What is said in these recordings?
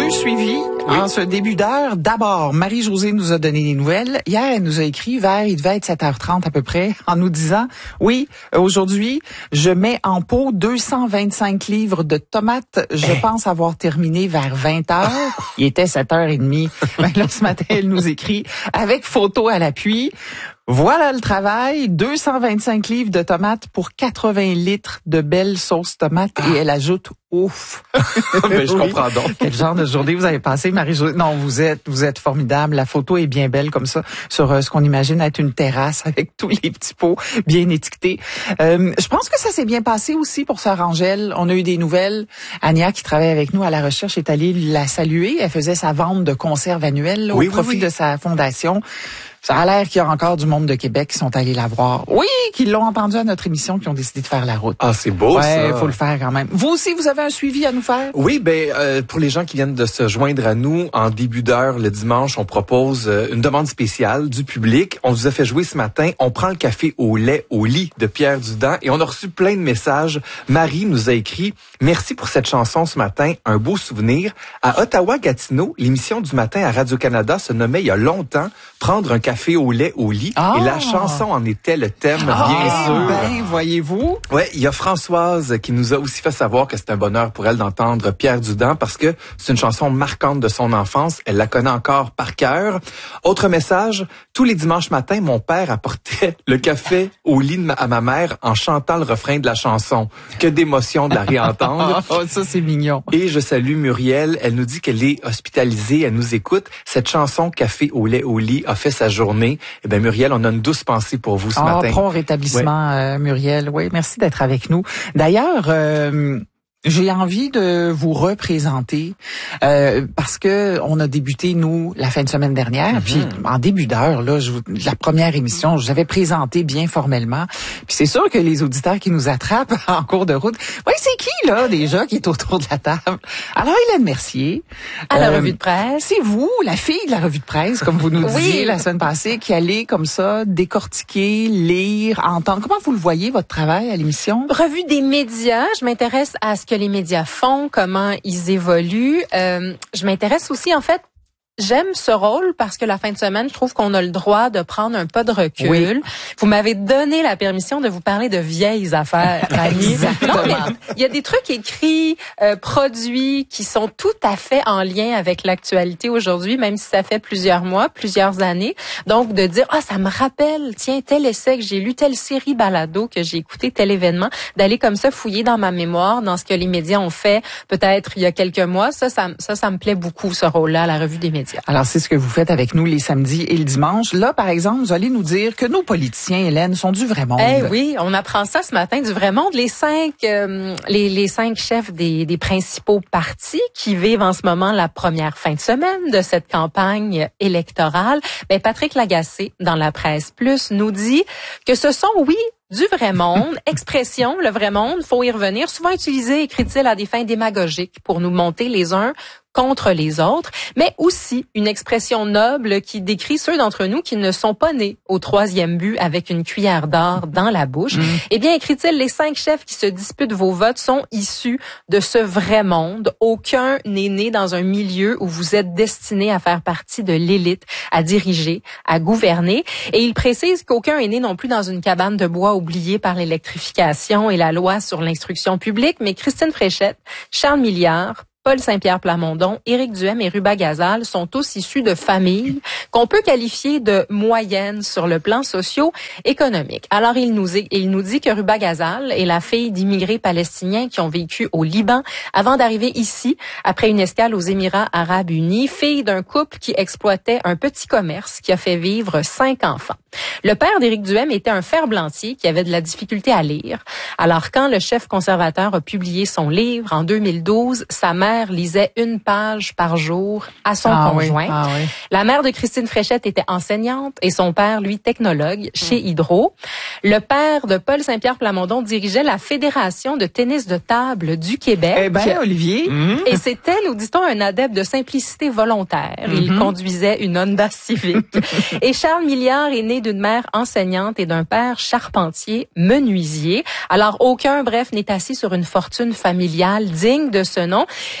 deux suivis en ce début d'heure. D'abord, Marie-Josée nous a donné des nouvelles. Hier, elle nous a écrit il devait être 7h30 à peu près, en nous disant, oui, aujourd'hui, je mets en pot 225 livres de tomates. Je pense avoir terminé vers 20h. Il était 7h30. Là, ce matin, elle nous écrit avec photo à l'appui. Voilà le travail, 225 livres de tomates pour 80 litres de belles sauces tomates. Et elle ajoute, ouf. Mais je comprends donc. Quel genre de journée vous avez passé, Marie-Josée? Non, vous êtes formidable. La photo est bien belle comme ça, sur ce qu'on imagine être une terrasse avec tous les petits pots bien étiquetés. Je pense que ça s'est bien passé aussi pour Sœur Angèle. On a eu des nouvelles. Ania, qui travaille avec nous à la recherche, est allée la saluer. Elle faisait sa vente de conserve annuelle au profit de sa fondation. Ça a l'air qu'il y a encore du monde de Québec qui sont allés la voir. Oui, qui l'ont entendu à notre émission, qui ont décidé de faire la route. Ah, c'est beau, ça. Ouais, faut le faire quand même. Vous aussi, vous avez un suivi à nous faire? Oui, pour les gens qui viennent de se joindre à nous, en début d'heure, le dimanche, on propose une demande spéciale du public. On vous a fait jouer ce matin. On prend le café au lait au lit de Pierre Dudand et on a reçu plein de messages. Marie nous a écrit « Merci pour cette chanson ce matin, un beau souvenir. À Ottawa-Gatineau, l'émission du matin à Radio-Canada se nommait il y a longtemps « Prendre un café au lait au lit ». Et la chanson en était le thème, bien sûr. Ben, voyez-vous. Ouais, il y a Françoise qui nous a aussi fait savoir que c'est un bonheur pour elle d'entendre Pierre Dudand parce que c'est une chanson marquante de son enfance. Elle la connaît encore par cœur. Autre message, tous les dimanches matins, mon père apportait le café au lit à ma mère en chantant le refrain de la chanson. Que d'émotion de la réentendre. Oh, ça, c'est mignon. Et je salue Muriel. Elle nous dit qu'elle est hospitalisée. Elle nous écoute. Cette chanson Café au lait au lit a fait sa journée. Eh bien, Muriel, on a une douce pensée pour vous ce matin. Prompt rétablissement, Muriel. Oui, merci d'être avec nous. D'ailleurs, j'ai envie de vous représenter parce que on a débuté nous la fin de semaine dernière, puis en début d'heure là, la première émission, j'avais présenté bien formellement. Puis c'est sûr que les auditeurs qui nous attrapent en cours de route, oui, c'est qui là déjà qui est autour de la table? Alors Hélène Mercier à la revue de presse. C'est vous, la fille de la revue de presse, comme vous nous disiez la semaine passée, qui allait comme ça décortiquer, lire, entendre. Comment vous le voyez votre travail à l'émission? Revue des médias, je m'intéresse à ce que les médias font, comment ils évoluent. Je m'intéresse aussi, en fait, j'aime ce rôle parce que la fin de semaine, je trouve qu'on a le droit de prendre un pas de recul. Oui. Vous m'avez donné la permission de vous parler de vieilles affaires, Annie. Exactement. Non, mais il y a des trucs écrits, produits qui sont tout à fait en lien avec l'actualité aujourd'hui, même si ça fait plusieurs mois, plusieurs années. Donc, de dire, ça me rappelle, tiens, tel essai que j'ai lu, telle série balado que j'ai écouté, tel événement, d'aller comme ça fouiller dans ma mémoire, dans ce que les médias ont fait peut-être il y a quelques mois. Ça me plaît beaucoup, ce rôle-là, à la revue des médias. Alors, c'est ce que vous faites avec nous les samedis et le dimanche. Là, par exemple, vous allez nous dire que nos politiciens, Hélène, sont du vrai monde. Oui, on apprend ça ce matin, du vrai monde. Les cinq chefs des principaux partis qui vivent en ce moment la première fin de semaine de cette campagne électorale. Patrick Lagacé, dans la Presse Plus, nous dit que ce sont, du vrai monde, expression, le vrai monde, faut y revenir, souvent utilisé, écrit-il, à des fins démagogiques pour nous monter les uns contre les autres, mais aussi une expression noble qui décrit ceux d'entre nous qui ne sont pas nés au troisième but avec une cuillère d'or dans la bouche. Eh bien, écrit-il, les 5 chefs qui se disputent vos votes sont issus de ce vrai monde. Aucun n'est né dans un milieu où vous êtes destiné à faire partie de l'élite, à diriger, à gouverner. Et il précise qu'aucun est né non plus dans une cabane de bois oubliée par l'électrification et la loi sur l'instruction publique, mais Christine Fréchette, Charles Milliard, Paul Saint-Pierre Plamondon, Éric Duhem et Ruba Gazal sont tous issus de familles qu'on peut qualifier de moyennes sur le plan socio-économique. Alors, il nous dit que Ruba Gazal est la fille d'immigrés palestiniens qui ont vécu au Liban avant d'arriver ici, après une escale aux Émirats arabes unis, fille d'un couple qui exploitait un petit commerce qui a fait vivre 5 enfants. Le père d'Éric Duhem était un ferblantier qui avait de la difficulté à lire. Alors, quand le chef conservateur a publié son livre en 2012, sa mère lisait 1 page par jour à son conjoint. Oui. La mère de Christine Fréchette était enseignante et son père, lui, technologue chez Hydro. Le père de Paul Saint-Pierre Plamondon dirigeait la Fédération de tennis de table du Québec. Eh bien, Olivier. Et c'était, nous dit-on, un adepte de simplicité volontaire. Il conduisait une Honda Civic. Et Charles Milliard est né d'une mère enseignante et d'un père charpentier menuisier. Alors, aucun, bref, n'est assis sur une fortune familiale digne de ce nom.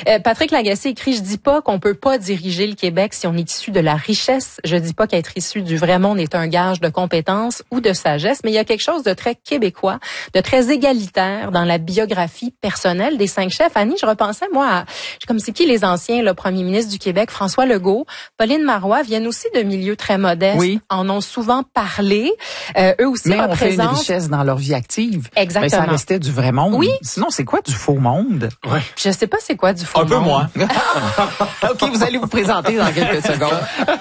Patrick Lagacé écrit, je dis pas qu'on peut pas diriger le Québec si on est issu de la richesse. Je dis pas qu'être issu du vrai monde est un gage de compétence ou de sagesse, mais il y a quelque chose de très québécois, de très égalitaire dans la biographie personnelle des 5 chefs. Annie, je repensais, moi, comme c'est qui les anciens, le premier ministre du Québec, François Legault, Pauline Marois, viennent aussi de milieux très modestes, en ont souvent parlé. Eux aussi mais représentent... on fait une richesse dans leur vie active. Exactement. Mais ça restait du vrai monde. Oui. Sinon, c'est quoi du faux monde? Ouais. Je sais pas c'est quoi du faux monde. Un peu moins. OK, vous allez vous présenter dans quelques secondes.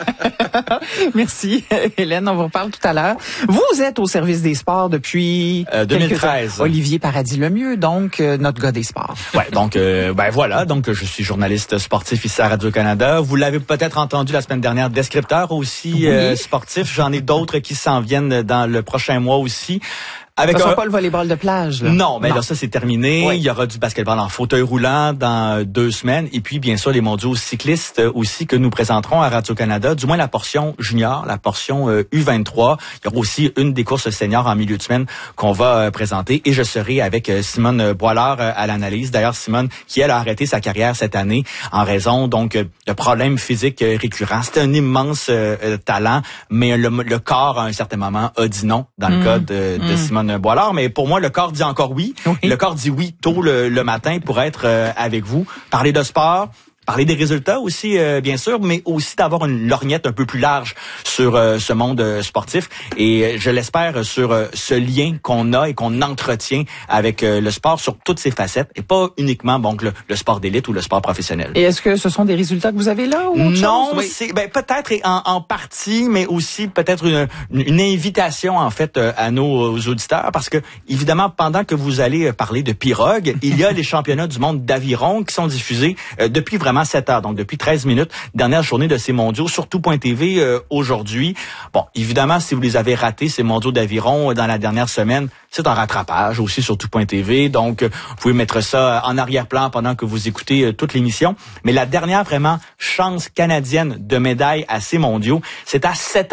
Merci, Hélène. On vous reparle tout à l'heure. Vous êtes au service des sports depuis 2013. Olivier Paradis-Lemieux, donc notre gars des sports. Ouais, donc voilà, donc je suis journaliste sportif ici à Radio-Canada. Vous l'avez peut-être entendu la semaine dernière, descripteur aussi sportif. J'en ai d'autres qui s'en viennent dans le prochain mois aussi. Avec ça sera pas le volleyball de plage, là. Non, mais là, ça, c'est terminé. Oui. Il y aura du basketball en fauteuil roulant dans 2 semaines. Et puis, bien sûr, les mondiaux cyclistes aussi que nous présenterons à Radio-Canada. Du moins, la portion junior, la portion U23. Il y aura aussi une des courses seniors en milieu de semaine qu'on va présenter. Et je serai avec Simone Boilard à l'analyse. D'ailleurs, Simone, qui, elle, a arrêté sa carrière cette année en raison, donc, de problèmes physiques récurrents. C'était un immense talent, mais le corps, à un certain moment, a dit non dans le cas de Simone Boilard, mais pour moi, le corps dit encore oui. Le corps dit oui tôt le matin pour être avec vous. Parler de sport, parler des résultats aussi, bien sûr, mais aussi d'avoir une lorgnette un peu plus large sur ce monde sportif. Et je l'espère sur ce lien qu'on a et qu'on entretient avec le sport sur toutes ses facettes et pas uniquement donc le sport d'élite ou le sport professionnel. Et est-ce que ce sont des résultats que vous avez là ou autre Non, chose? c'est peut-être en partie, mais aussi peut-être une invitation en fait à nos auditeurs parce que évidemment pendant que vous allez parler de pirogue, il y a les championnats du monde d'aviron qui sont diffusés depuis vraiment 7 heures, donc depuis 13 minutes, dernière journée de ces mondiaux sur tout.tv aujourd'hui. Bon, évidemment, si vous les avez ratés, ces mondiaux d'aviron dans la dernière semaine, c'est en rattrapage aussi sur tout.tv, donc vous pouvez mettre ça en arrière-plan pendant que vous écoutez toute l'émission. Mais la dernière vraiment chance canadienne de médaille à ces mondiaux, c'est à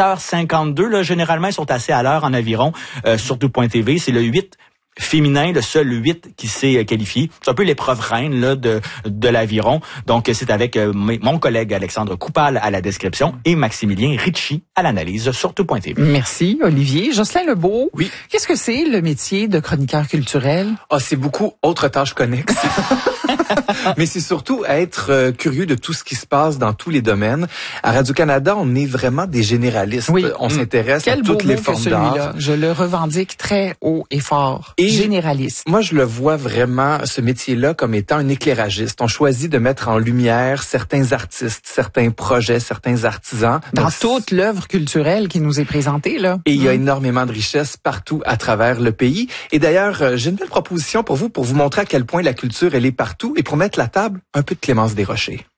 7h52. Là, généralement, ils sont assez à l'heure en aviron sur tout.tv. C'est le 8 féminin, le seul 8 qui s'est qualifié. C'est un peu l'épreuve reine là de l'aviron. Donc, c'est avec mon collègue Alexandre Coupal à la description et Maximilien Ritchie à l'analyse sur tout.tv. Merci, Olivier. Jocelyn Lebeau. Oui. Qu'est-ce que c'est le métier de chroniqueur culturel? C'est beaucoup autres tâches connexes. Mais c'est surtout être curieux de tout ce qui se passe dans tous les domaines. À Radio-Canada, on est vraiment des généralistes. Oui. On s'intéresse à toutes les formes d'art. Je le revendique très haut et fort. Et généraliste. Moi, je le vois vraiment, ce métier-là, comme étant un éclairagiste. On choisit de mettre en lumière certains artistes, certains projets, certains artisans. Dans toute l'œuvre culturelle qui nous est présentée, là. Et il y a énormément de richesses partout à travers le pays. Et d'ailleurs, j'ai une belle proposition pour vous montrer à quel point la culture, elle est partout. Et pour mettre la table, un peu de Clémence Desrochers.